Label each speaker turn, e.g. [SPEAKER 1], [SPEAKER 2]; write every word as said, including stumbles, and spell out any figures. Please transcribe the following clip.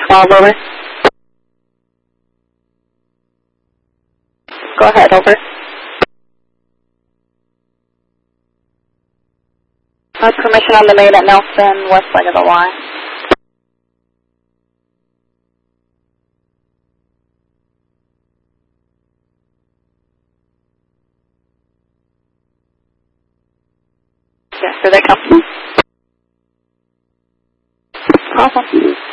[SPEAKER 1] twelve, over. Go ahead, over. That's permission on the main at Nelson, west side of the line. Yes, here they come. Awesome.